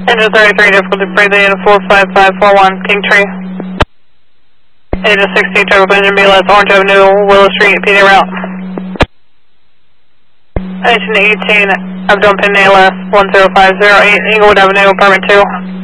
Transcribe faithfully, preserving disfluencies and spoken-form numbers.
Engine thirty-three, difficulty breathing, four five five four one, King Tree. Engine sixteen, turbo engine B L S, Orange Avenue, Willow Street, P D route. Engine eighteen, Abdome Pin A L S, one zero five zero eight, Inglewood Avenue, apartment two.